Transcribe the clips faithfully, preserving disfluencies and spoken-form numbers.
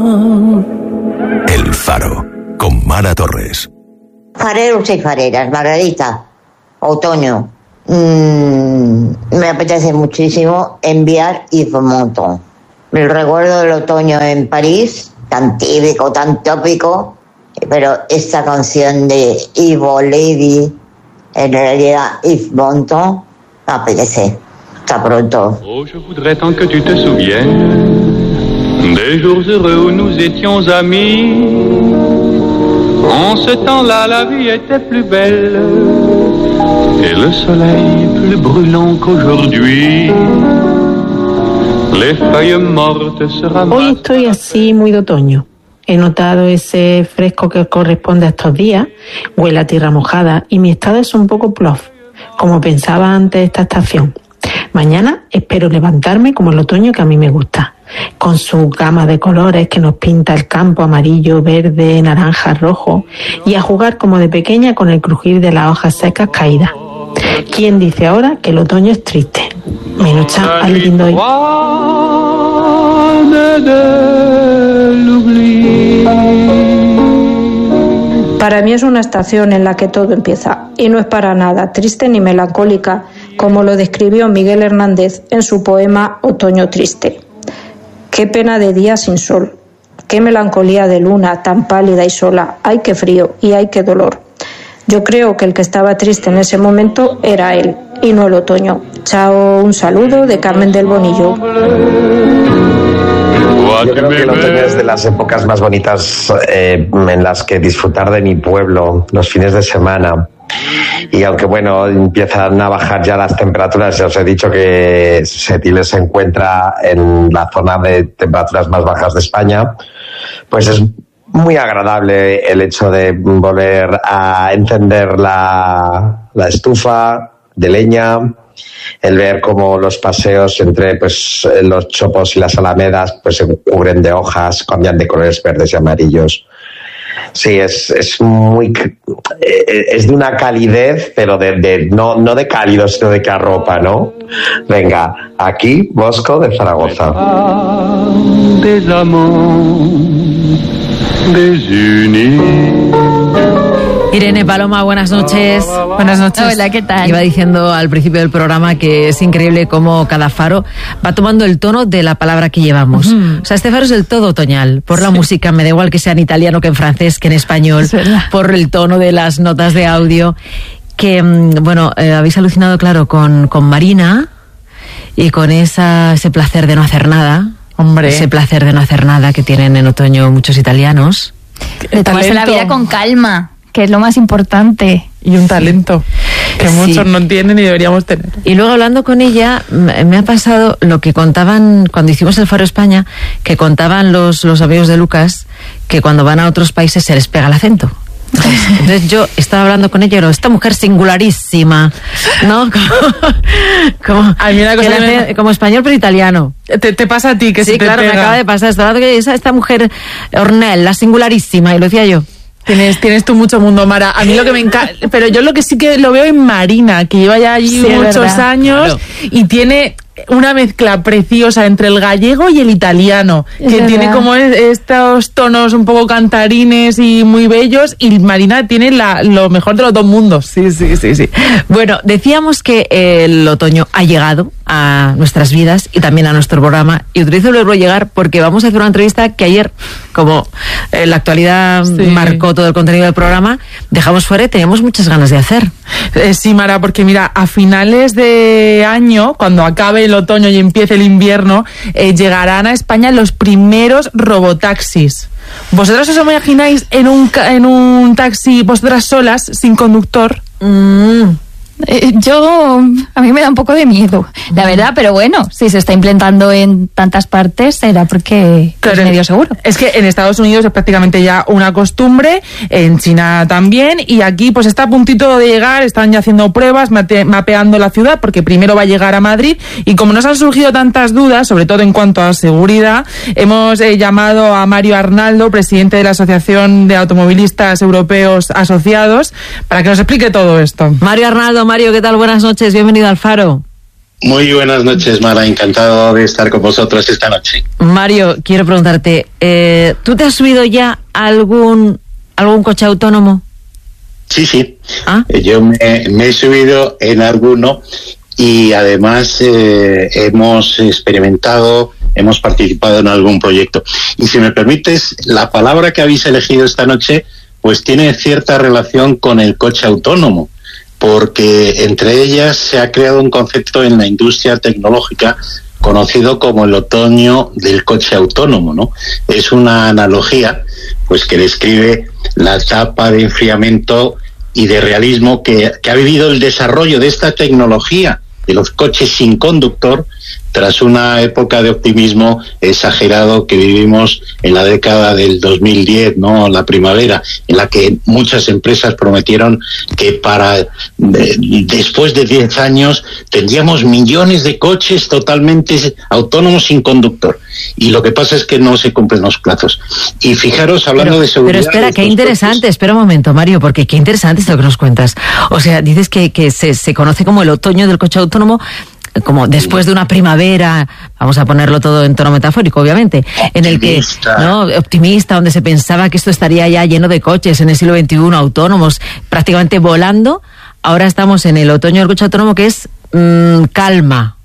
El Faro, con Mara Torres. Fareros y fareras, Margarita, otoño. Mm, me apetece muchísimo enviar Yves Montand. El recuerdo del otoño en París, tan típico, tan tópico, pero esta canción de Ivo Lady, en realidad Yves Montand, me apetece. Hasta pronto. Oh, je voudrais tant que tu te souviennes des jours heureux où nous étions amis. En ce temps-là, la vie était plus belle et le soleil plus brûlant qu'aujourd'hui. Les feuilles mortes se ramassent. Hoy estoy así muy de otoño. He notado ese fresco que corresponde a estos días, huele a tierra mojada y mi estado es un poco plof, como pensaba antes de esta estación. Mañana espero levantarme como el otoño que a mí me gusta, con su gama de colores que nos pinta el campo amarillo, verde, naranja, rojo, y a jugar como de pequeña con el crujir de las hojas secas caídas. ¿Quién dice ahora que el otoño es triste? Menucha, al lindo hoy. Para mí es una estación en la que todo empieza, y no es para nada triste ni melancólica, como lo describió Miguel Hernández en su poema Otoño Triste. Qué pena de día sin sol, qué melancolía de luna tan pálida y sola, ay qué frío y ay qué dolor. Yo creo que el que estaba triste en ese momento era él, y no el otoño. Chao, un saludo de Carmen del Bonillo. Yo creo que el otoño es de las épocas más bonitas eh, en las que disfrutar de mi pueblo, los fines de semana. Y aunque bueno, empiezan a bajar ya las temperaturas, ya os he dicho que Setiles se encuentra en la zona de temperaturas más bajas de España, pues es muy agradable el hecho de volver a encender la, la estufa de leña, el ver cómo los paseos entre pues los chopos y las alamedas pues se cubren de hojas, cambian de colores verdes y amarillos. Sí, es, es muy, es de una calidez, pero de, de, no, no de cálido, sino de que arropa, ¿no? Venga, aquí, Bosco de Zaragoza. Irene Paloma, buenas noches. Buenas noches. Hola, ¿qué tal? Iba diciendo al principio del programa que es increíble cómo cada faro va tomando el tono de la palabra que llevamos. Uh-huh. O sea, este faro es del todo otoñal. Por la sí. música, me da igual que sea en italiano que en francés, que en español. Por el tono de las notas de audio. Que, bueno, eh, habéis alucinado, claro, con, con Marina y con esa, ese placer de no hacer nada. Hombre. Ese placer de no hacer nada que tienen en otoño muchos italianos. De tomarse la vida con calma, que es lo más importante. Y un talento que sí. muchos no tienen y deberíamos tener. Y luego hablando con ella, me ha pasado lo que contaban cuando hicimos el Faro España, que contaban los, los amigos de Lucas, que cuando van a otros países se les pega el acento. Entonces yo estaba hablando con ella y era esta mujer singularísima, ¿no? Como, como, a mí una cosa que me... hace, como español pero italiano. Te, te pasa a ti que sí, se te claro, pega. Me acaba de pasar. Estaba hablando que esa, esta mujer Ornell, la singularísima, y lo decía yo. Tienes, tienes tú mucho mundo, Mara. A mí lo que me encanta, pero yo lo que sí que lo veo en Marina, que lleva ya allí sí, muchos años claro. y tiene una mezcla preciosa entre el gallego y el italiano, es que verdad. Tiene como estos tonos un poco cantarines y muy bellos, y Marina tiene la, lo mejor de los dos mundos. Sí, sí, sí, sí. Bueno, decíamos que el otoño ha llegado a nuestras vidas y también a nuestro programa, y utilizo el verbo llegar porque vamos a hacer una entrevista que ayer, como eh, la actualidad sí. marcó todo el contenido del programa, dejamos fuera y teníamos muchas ganas de hacer. Eh, sí, Mara, porque mira, a finales de año, cuando acabe el otoño y empiece el invierno, eh, llegarán a España los primeros robotaxis. ¿Vosotras os imagináis en un, en un taxi vosotras solas, sin conductor? Mm. Eh, yo, a mí me da un poco de miedo, la verdad, pero bueno, si se está implantando en tantas partes, será porque claro, es medio seguro. Es que en Estados Unidos es prácticamente ya una costumbre, en China también, y aquí pues está a puntito de llegar, están ya haciendo pruebas, mate, mapeando la ciudad, porque primero va a llegar a Madrid, y como nos han surgido tantas dudas, sobre todo en cuanto a seguridad, hemos eh, llamado a Mario Arnaldo, presidente de la Asociación de Automovilistas Europeos Asociados, para que nos explique todo esto. Mario Arnaldo, Mario, ¿qué tal? Buenas noches, bienvenido al Faro. Muy buenas noches, Mara. Encantado de estar con vosotros esta noche. Mario, quiero preguntarte, eh, ¿tú te has subido ya a algún, algún coche autónomo? Sí, sí. ¿Ah? Yo me, me he subido en alguno y además eh, hemos experimentado, hemos participado en algún proyecto. Y si me permites, la palabra que habéis elegido esta noche pues tiene cierta relación con el coche autónomo, porque entre ellas se ha creado un concepto en la industria tecnológica conocido como el otoño del coche autónomo, ¿no? Es una analogía pues que describe la etapa de enfriamiento y de realismo que, que ha vivido el desarrollo de esta tecnología de los coches sin conductor tras una época de optimismo exagerado que vivimos en la década del dos mil diez, ¿no? La primavera, en la que muchas empresas prometieron que para eh, después de diez años tendríamos millones de coches totalmente autónomos sin conductor. Y lo que pasa es que no se cumplen los plazos. Y fijaros, hablando pero, de seguridad... Pero espera, qué interesante, coches. espera un momento, Mario, porque qué interesante es lo que nos cuentas. O sea, dices que, que se, se conoce como el otoño del coche autónomo, como después de una primavera, vamos a ponerlo todo en tono metafórico, obviamente, en el que, ¿no? Optimista, donde se pensaba que esto estaría ya lleno de coches en el siglo veintiuno, autónomos, prácticamente volando. Ahora estamos en el otoño del coche autónomo, que es mmm, calma.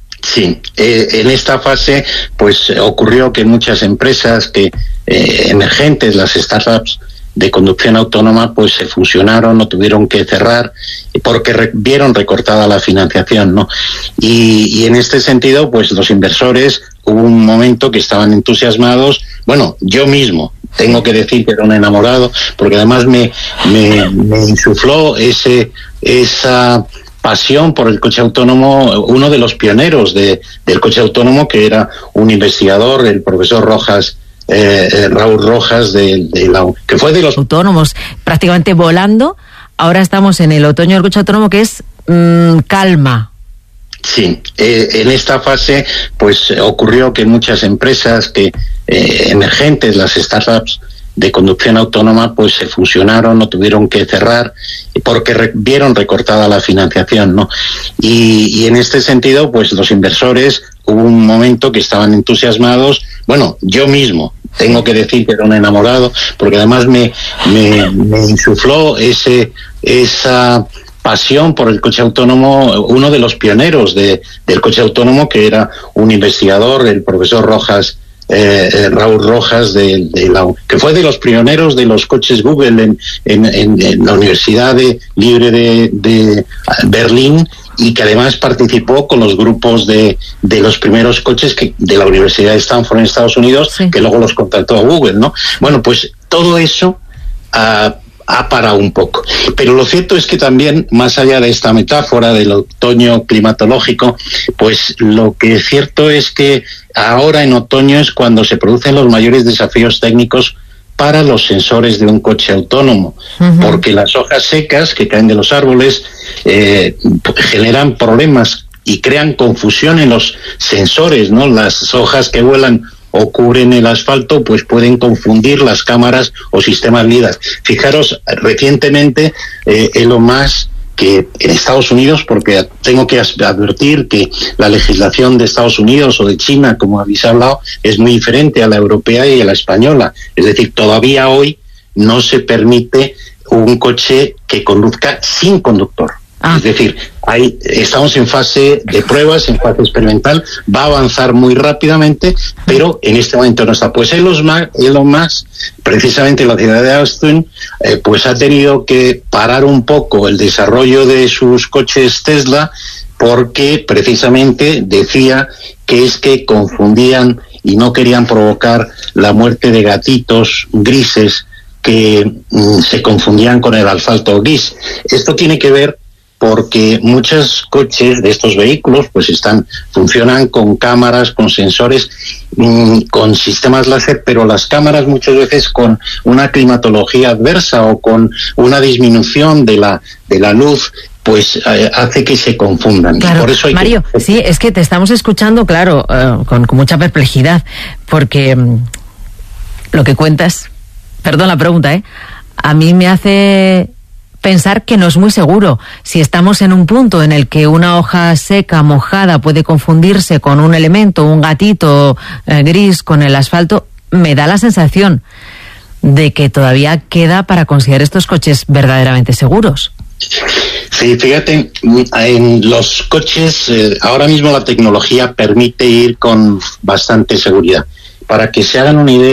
Sí, eh, en esta fase pues ocurrió que muchas empresas que eh, emergentes, las startups de conducción autónoma, pues se fusionaron o tuvieron que cerrar porque re- vieron recortada la financiación, ¿no? Y, y en este sentido, pues los inversores, hubo un momento que estaban entusiasmados. Bueno, yo mismo tengo que decir que era un enamorado, porque además me, me, me insufló ese esa pasión por el coche autónomo, uno de los pioneros de, del coche autónomo, que era un investigador, el profesor Rojas, Eh, eh, Raúl Rojas, de, de la, que fue de los autónomos, prácticamente volando. Ahora estamos en el otoño del coche autónomo, que es mmm, calma. Sí, eh, en esta fase pues ocurrió que muchas empresas que eh, emergentes, las startups de conducción autónoma, pues se fusionaron o tuvieron que cerrar porque re- vieron recortada la financiación, ¿no? Y, y en este sentido, pues los inversores, hubo un momento que estaban entusiasmados. Bueno, yo mismo tengo que decir que era un enamorado, porque además me, me, me insufló ese esa pasión por el coche autónomo, uno de los pioneros de, del coche autónomo, que era un investigador, el profesor Rojas, eh, eh, Raúl Rojas, de, de la, que fue de los pioneros de los coches Google en, en, en, en la Universidad de, Libre de, de Berlín, y que además participó con los grupos de, de los primeros coches que de la Universidad de Stanford en Estados Unidos, sí, que luego los contrató a Google, ¿no? Bueno, pues todo eso uh, ha parado un poco. Pero lo cierto es que también, más allá de esta metáfora del otoño climatológico, pues lo que es cierto es que ahora en otoño es cuando se producen los mayores desafíos técnicos para los sensores de un coche autónomo, uh-huh. porque las hojas secas que caen de los árboles eh, generan problemas y crean confusión en los sensores, ¿no? Las hojas que vuelan o cubren el asfalto, pues pueden confundir las cámaras o sistemas LIDAR. Fijaros, recientemente eh, Elon Musk, que en Estados Unidos, porque tengo que advertir que la legislación de Estados Unidos o de China, como habéis hablado, es muy diferente a la europea y a la española. Es decir, todavía hoy no se permite un coche que conduzca sin conductor. Ah. Es decir, hay, estamos en fase de pruebas, en fase experimental, va a avanzar muy rápidamente, pero en este momento no está. Pues Elon Musk, Elon Musk precisamente en la ciudad de Austin, eh, pues ha tenido que parar un poco el desarrollo de sus coches Tesla, porque precisamente decía que es que confundían y no querían provocar la muerte de gatitos grises que mm, se confundían con el asfalto gris. Esto tiene que ver porque muchos coches de estos vehículos pues están funcionan con cámaras, con sensores, mmm, con sistemas láser, pero las cámaras muchas veces con una climatología adversa o con una disminución de la de la luz, pues eh, hace que se confundan. Claro, por eso hay Mario, que... sí, es que te estamos escuchando, claro, uh, con, con mucha perplejidad, porque um, lo que cuentas, perdón la pregunta, ¿eh? A mí me hace pensar que no es muy seguro. Si estamos en un punto en el que una hoja seca, mojada, puede confundirse con un elemento, un gatito eh, gris con el asfalto, me da la sensación de que todavía queda para considerar estos coches verdaderamente seguros. Sí, fíjate, en los coches eh, ahora mismo la tecnología permite ir con bastante seguridad. Para que se hagan una idea,